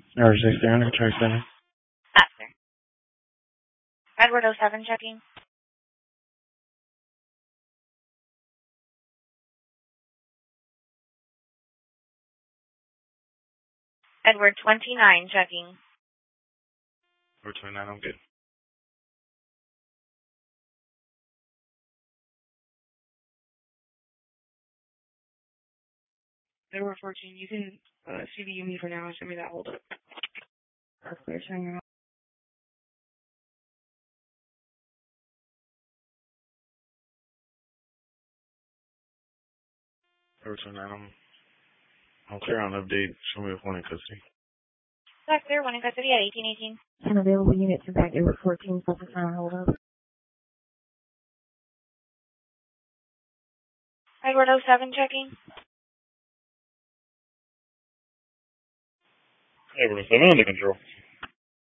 R6 Track Center. Sir. Edward 07 checking. Edward 29 checking. Edward 29, I'm good. Edward 14, you can see the UME for now and send me that hold up. Clear, sending you out. Edward 29, I'm clear on update. Show me if one in custody. That's clear, one in custody at 1818. An available unit to back Edward 14, focus on hold up. Edward 07 checking. Edward 7 under control.